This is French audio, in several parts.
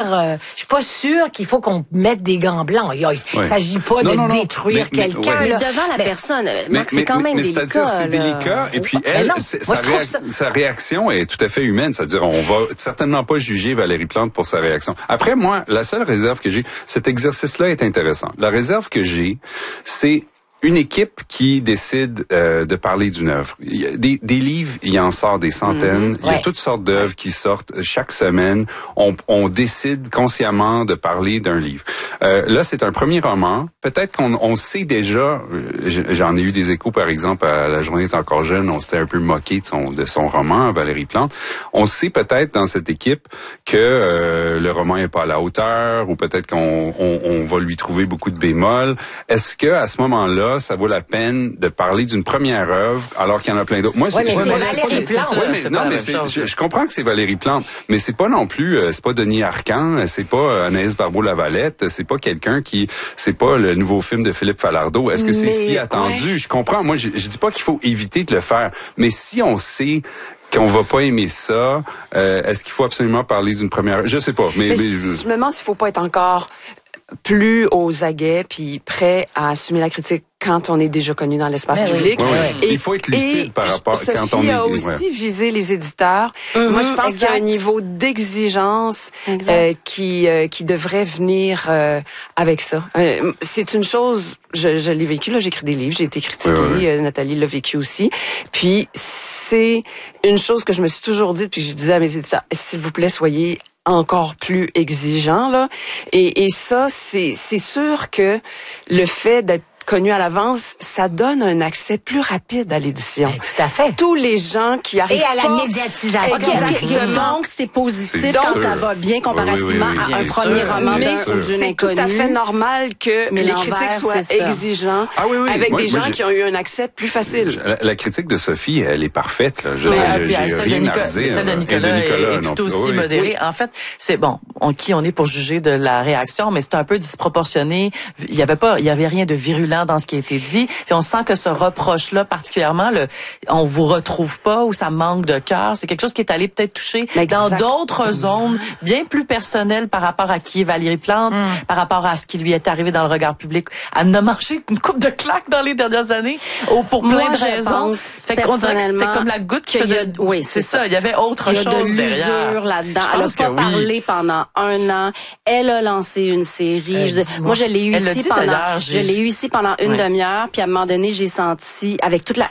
je suis pas sûre qu'il faut qu'on mette des gants blancs. Il s'agit pas de détruire quelqu'un. Mais devant la personne, Marc, c'est quand même délicat. C'est-à-dire, c'est délicat. Et puis elle, sa réaction est tout à fait humaine. C'est-à-dire, on va certainement pas juger Valérie Plante pour sa réaction. Après, moi, la seule réserve que j'ai, cet exercice-là est intéressant. La réserve que j'ai, c'est une équipe qui décide de parler d'une œuvre. Des livres, il en sort des centaines. Il y a toutes sortes d'œuvres qui sortent chaque semaine. On décide consciemment de parler d'un livre. Là, c'est un premier roman. Peut-être qu'on sait déjà, j'en ai eu des échos, par exemple, à La journée est encore jeune, on s'était un peu moqué de son roman, Valérie Plante. On sait peut-être dans cette équipe que le roman n'est pas à la hauteur, ou peut-être qu'on va lui trouver beaucoup de bémols. Est-ce que à ce moment-là, ça vaut la peine de parler d'une première œuvre alors qu'il y en a plein d'autres? Moi, c'est Valérie Plante. Je comprends que c'est Valérie Plante, mais c'est pas non plus, c'est pas Denis Arcand, c'est pas Anaïs Barbeau-Lavalette, c'est pas quelqu'un c'est pas le nouveau film de Philippe Falardeau. Est-ce que c'est si attendu? Je comprends. Moi, je dis pas qu'il faut éviter de le faire, mais si on sait qu'on va pas aimer ça, est-ce qu'il faut absolument parler d'une première? Je sais pas, mais je me demande s'il faut pas être encore plus aux aguets puis prêt à assumer la critique quand on est déjà connu dans l'espace public. Et il faut être lucide par rapport quand on est... Sophie a aussi visé les éditeurs. Moi, je pense qu'il y a un niveau d'exigence qui devrait venir avec ça. C'est une chose, je l'ai vécu, là, j'écris des livres, j'ai été critiquée, Nathalie l'a vécu aussi. Puis c'est une chose que je me suis toujours dit, puis je disais à mes éditeurs, s'il vous plaît, soyez encore plus exigeant, là. Et ça, c'est sûr que le fait d'être connu à l'avance, ça donne un accès plus rapide à l'édition. Tout à fait. Tous les gens qui arrivent et à la médiatisation. Donc, c'est positif quand ça va bien comparativement à un premier roman d'une inconnue. C'est tout à fait normal que les critiques soient exigeants avec des gens qui ont eu un accès plus facile. La critique de Sophie, elle est parfaite. Là. J'ai rien à dire. Celle de Nicolas est tout aussi modérée. En fait, c'est bon, on est pour juger de la réaction, mais c'est un peu disproportionné. Il y avait rien de virulent dans ce qui a été dit. Puis on sent que ce reproche-là, particulièrement, on vous retrouve pas ou ça manque de cœur. C'est quelque chose qui est allé peut-être toucher dans d'autres zones bien plus personnelles par rapport à qui est Valérie Plante, par rapport à ce qui lui est arrivé dans le regard public. Elle a marché une coupe de claques dans les dernières années pour plein de raisons. Fait qu'on dirait que c'était comme la goutte qui faisait... Oui, c'est ça. Il y avait autre chose derrière. Il y a de l'usure là-dedans. Elle n'a pas parlé pendant 1 an. Elle a lancé une série. Moi, je l'ai eu ici pendant une demi-heure, puis à un moment donné, j'ai senti avec toute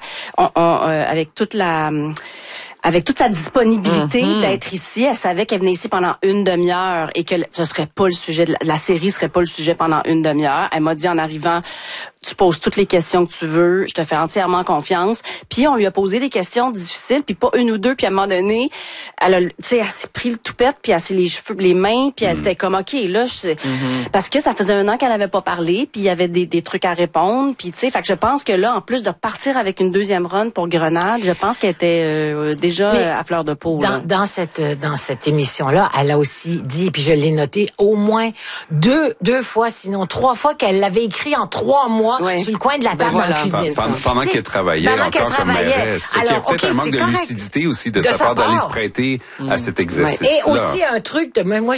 sa disponibilité d'être ici, elle savait qu'elle venait ici pendant une demi-heure et que ce serait pas le sujet, la série serait pas le sujet pendant une demi-heure. Elle m'a dit en arrivant, tu poses toutes les questions que tu veux, je te fais entièrement confiance. Puis on lui a posé des questions difficiles, puis pas une ou deux, puis à un moment donné, elle s'est pris le toupette, puis elle s'est les cheveux, les mains, puis elle s'était comme OK, là, parce que ça faisait 1 an qu'elle avait pas parlé, puis il y avait des trucs à répondre, puis tu sais, fait que je pense que là, en plus de partir avec une deuxième run pour Grenade, je pense qu'elle était déjà à fleur de peau. Dans cette émission-là, elle a aussi dit, puis je l'ai noté, au moins deux fois, sinon 3 fois, qu'elle l'avait écrit en 3 mois sur le coin de la table dans la cuisine. Pendant qu'elle travaillais encore comme mairesse. Il y a peut-être un manque de lucidité aussi de sa part d'aller se prêter à cet exercice-là. Et aussi un truc de, moi,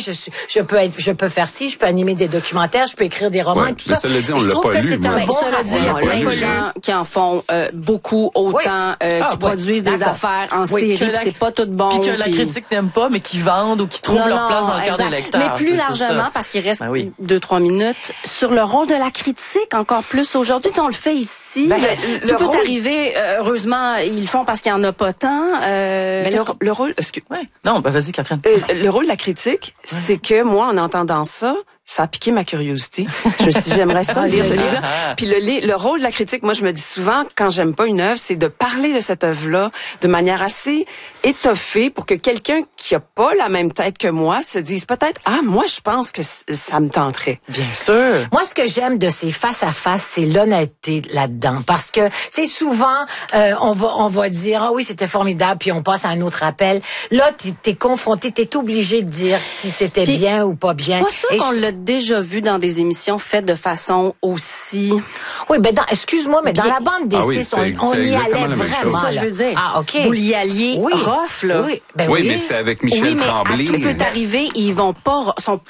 je peux faire ci, je peux animer des documentaires, je peux écrire des romans, tout ça. Mais cela dit, on l'a pas lu. C'est un bon il y a plein de gens qui en font beaucoup, autant, qui produisent des affaires en série, puis c'est pas tout bon. Puis que la critique n'aime pas, mais qui vendent ou qui trouvent leur place dans le cœur des lecteurs. Mais plus largement, parce qu'il reste 2-3 minutes, sur le rôle de la critique, encore plus aujourd'hui. On le fait ici. Tout peut arriver. Heureusement, ils le font parce qu'il n'y en a pas tant. Mais le rôle... Non, vas-y, Catherine. Le rôle de la critique, c'est que moi, en entendant ça a piqué ma curiosité. Je me suis dit, j'aimerais ça lire ce livre-là. Puis le rôle de la critique, moi, je me dis souvent, quand j'aime pas une œuvre, c'est de parler de cette œuvre-là de manière assez étoffée pour que quelqu'un qui a pas la même tête que moi se dise peut-être, moi, je pense que ça me tenterait. Bien sûr. Moi, ce que j'aime de ces face-à-face, c'est l'honnêteté là-dedans. Parce que, c'est souvent, on va dire, oui, c'était formidable, puis on passe à un autre appel. Là, t'es confronté, t'es obligé de dire si c'était bien ou pas bien. Pas sûr qu'on l'a déjà vu dans des émissions faites de façon aussi... Oui, excuse-moi, mais dans la bande des six, on y allait vraiment. C'est ça, je veux dire. OK. Vous y alliez rough, là. Oui, mais c'était avec Michel Tremblay. Tout peut arriver, ils vont pas, sont